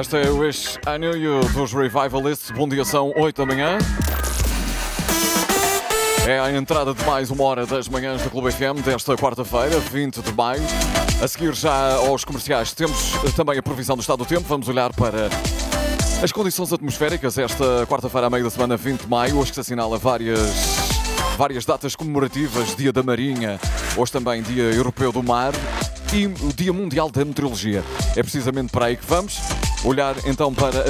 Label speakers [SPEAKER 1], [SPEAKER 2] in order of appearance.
[SPEAKER 1] Esta é o Wish I Knew You dos Revivalists. Bom dia, são 8 da manhã. É a entrada de mais uma hora das manhãs da Clube FM desta quarta-feira, 20 de maio. A seguir já aos comerciais temos também a previsão do estado do tempo. Vamos olhar para as condições atmosféricas esta quarta-feira, a meio da semana, 20 de maio. Hoje que se assinala várias datas comemorativas, Dia da Marinha, hoje também Dia Europeu do Mar e o Dia Mundial da Meteorologia. É precisamente para aí que vamos olhar então para